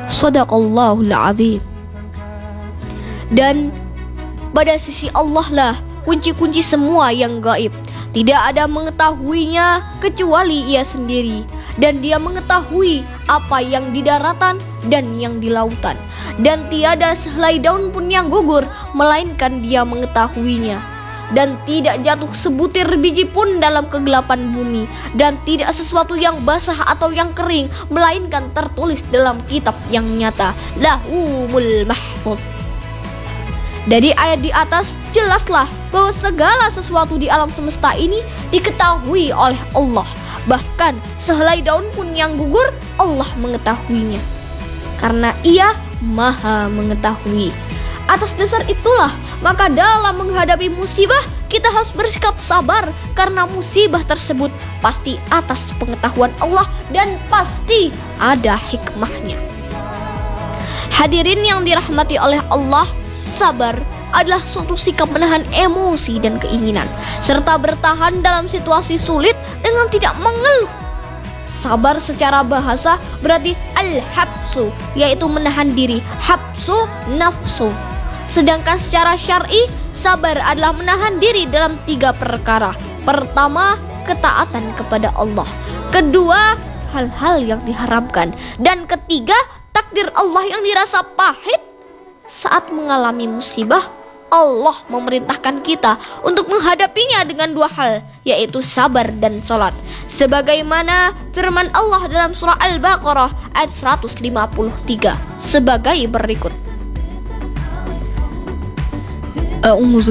Shadaqallahul azim. Dan pada sisi Allah lah kunci-kunci semua yang gaib. Tidak ada mengetahuinya kecuali Ia sendiri. Dan Dia mengetahui apa yang di daratan dan yang di lautan. Dan tiada sehelai daun pun yang gugur, melainkan Dia mengetahuinya. Dan tidak jatuh sebutir biji pun dalam kegelapan bumi. Dan tidak sesuatu yang basah atau yang kering, melainkan tertulis dalam kitab yang nyata, Lahumul Mahfuz. Dari ayat di atas jelaslah bahwa segala sesuatu di alam semesta ini diketahui oleh Allah. Bahkan sehelai daun pun yang gugur, Allah mengetahuinya, karena Ia Maha mengetahui. Atas dasar itulah, maka dalam menghadapi musibah kita harus bersikap sabar, karena musibah tersebut pasti atas pengetahuan Allah dan pasti ada hikmahnya. Hadirin yang dirahmati oleh Allah, sabar adalah suatu sikap menahan emosi dan keinginan, serta bertahan dalam situasi sulit dengan tidak mengeluh. Sabar secara bahasa berarti al-habsu, yaitu menahan diri, habsu nafsu. Sedangkan secara syar'i, sabar adalah menahan diri dalam 3 perkara. Pertama, ketaatan kepada Allah. Kedua, hal-hal yang diharamkan. Dan ketiga, takdir Allah yang dirasa pahit. Saat mengalami musibah, Allah memerintahkan kita untuk menghadapinya dengan 2 hal, yaitu sabar dan sholat. Sebagaimana firman Allah dalam surah Al-Baqarah ayat 153 sebagai berikut.